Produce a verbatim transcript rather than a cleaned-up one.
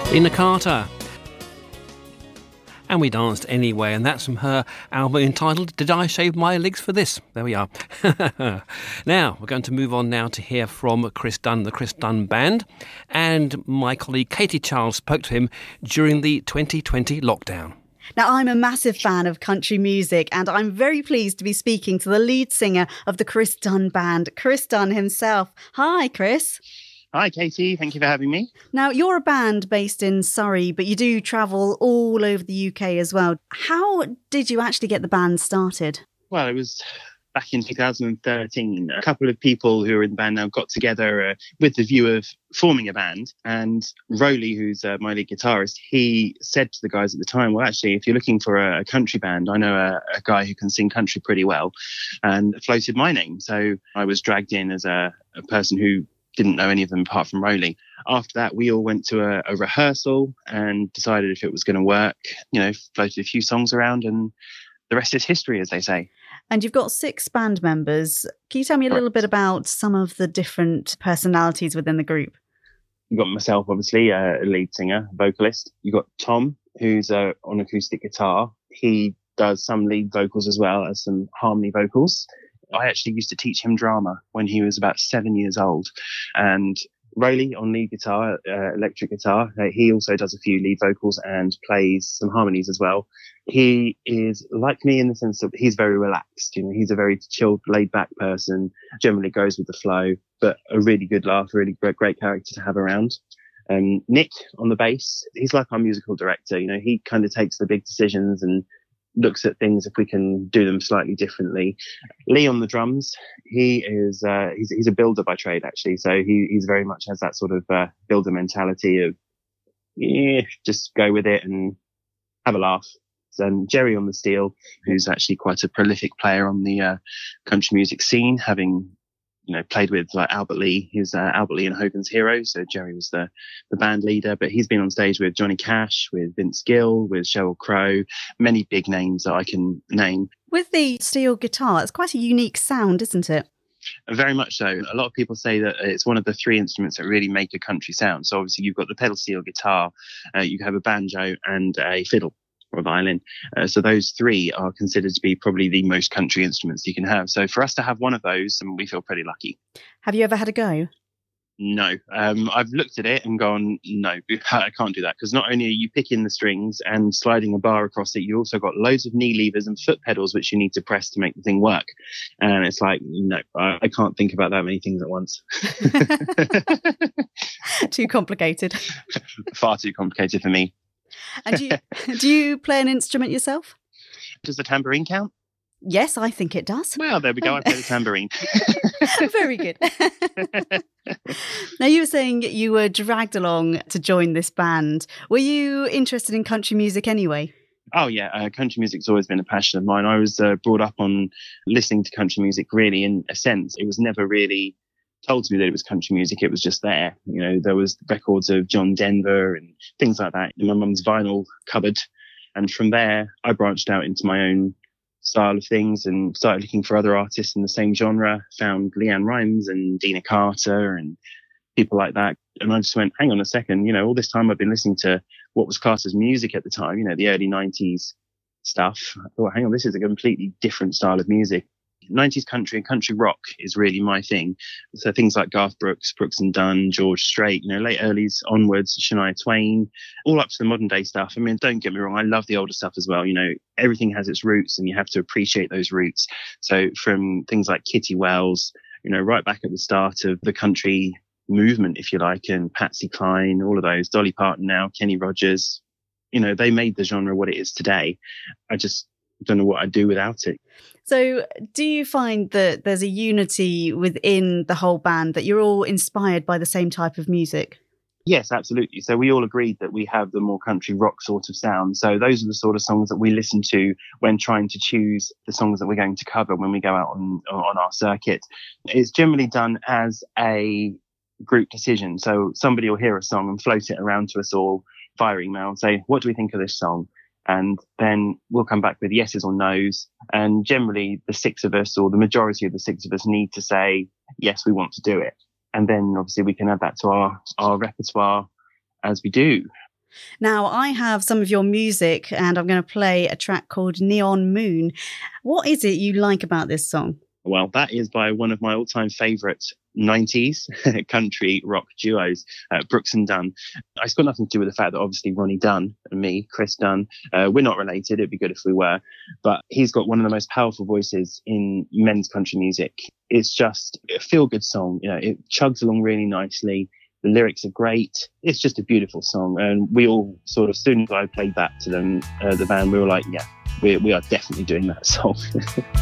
Dina Carter. And we danced anyway, and that's from her album entitled Did I Shave My Legs for This? There we are. Now, we're going to move on now to hear from Chris Dunn, the Chris Dunn Band. And my colleague Katie Charles spoke to him during the twenty twenty lockdown. Now, I'm a massive fan of country music, and I'm very pleased to be speaking to the lead singer of the Chris Dunn Band, Chris Dunn himself. Hi, Chris. Hi, Katie. Thank you for having me. Now, you're a band based in Surrey, but you do travel all over the U K as well. How did you actually get the band started? Well, it was back in two thousand thirteen. A couple of people who are in the band now got together uh, with the view of forming a band. And Rowley, who's uh, my lead guitarist, he said to the guys at the time, well, actually, if you're looking for a, a country band, I know a, a guy who can sing country pretty well, and floated my name. So I was dragged in as a, a person who didn't know any of them apart from Rowley. After that, we all went to a, a rehearsal and decided if it was going to work, you know, floated a few songs around, and the rest is history, as they say. And you've got six band members. Can you tell me a little bit about some of the different personalities within the group? You've got myself, obviously, uh, a lead singer, vocalist. You've got Tom, who's uh, on acoustic guitar. He does some lead vocals as well as some harmony vocals. I actually used to teach him drama when he was about seven years old. And Rowley on lead guitar, uh, electric guitar, uh, he also does a few lead vocals and plays some harmonies as well. He is like me in the sense that he's very relaxed. You know, he's a very chilled, laid back person, generally goes with the flow, but a really good laugh, really great, great character to have around. Um, Nick on the bass, he's like our musical director. You know, he kind of takes the big decisions and looks at things if we can do them slightly differently. Lee on the drums, he is uh, he's he's a builder by trade, actually. So he he's very much has that sort of uh, builder mentality of yeah, just go with it and have a laugh. And Jerry on the steel, who's actually quite a prolific player on the uh, country music scene, having you know, played with like Albert Lee. He was uh, Albert Lee and Hogan's Heroes. So Jerry was the, the band leader, but he's been on stage with Johnny Cash, with Vince Gill, with Sheryl Crow, many big names that I can name. With the steel guitar, it's quite a unique sound, isn't it? Very much so. A lot of people say that it's one of the three instruments that really make a country sound. So obviously you've got the pedal steel guitar, uh, you have a banjo and a fiddle. Or a violin. Uh, so those three are considered to be probably the most country instruments you can have. So for us to have one of those, we feel pretty lucky. Have you ever had a go? No. Um, I've looked at it and gone, no, I can't do that. Because not only are you picking the strings and sliding a bar across it, you also got loads of knee levers and foot pedals which you need to press to make the thing work. And it's like, no, I, I can't think about that many things at once. Too complicated. Far too complicated for me. And do you, do you play an instrument yourself? Does the tambourine count? Yes, I think it does. Well, there we go. I play the tambourine. Very good. Now, you were saying you were dragged along to join this band. Were you interested in country music anyway? Oh, yeah. Uh, country music's always been a passion of mine. I was uh, brought up on listening to country music, really, in a sense. It was never really told to me that it was country music. It was just there. You know, there was records of John Denver and things like that in my mum's vinyl cupboard. And from there, I branched out into my own style of things and started looking for other artists in the same genre, found Leanne Rimes and Dina Carter and people like that. And I just went, hang on a second, you know, all this time I've been listening to what was classed as music at the time, you know, the early nineties stuff. I thought, hang on, this is a completely different style of music. nineties country and country rock is really my thing. So things like Garth Brooks, Brooks and Dunn, George Strait, you know, late earlys onwards, Shania Twain, all up to the modern day stuff. I mean, don't get me wrong, I love the older stuff as well. You know, everything has its roots and you have to appreciate those roots. So from things like Kitty Wells, you know, right back at the start of the country movement, if you like, and Patsy Cline, all of those, Dolly Parton now, Kenny Rogers, you know, they made the genre what it is today. I just don't know what I'd do without it. So do you find that there's a unity within the whole band, that you're all inspired by the same type of music? Yes, absolutely. So we all agreed that we have the more country rock sort of sound. So those are the sort of songs that we listen to when trying to choose the songs that we're going to cover when we go out on, on our circuit. It's generally done as a group decision. So somebody will hear a song and float it around to us all via email and say, what do we think of this song? And then we'll come back with yeses or nos. And generally the six of us, or the majority of the six of us, need to say, yes, we want to do it. And then obviously we can add that to our, our repertoire as we do. Now, I have some of your music and I'm going to play a track called Neon Moon. What is it you like about this song? Well, that is by one of my all-time favourite nineties country rock duos, uh, Brooks and Dunn. It's got nothing to do with the fact that obviously Ronnie Dunn and me, Chris Dunn, uh, we're not related. It'd be good if we were. But he's got one of the most powerful voices in men's country music. It's just a feel-good song. You know, it chugs along really nicely. The lyrics are great. It's just a beautiful song. And we all sort of, as soon as I played that to them, uh, the band, we were like, yeah, we, we are definitely doing that song.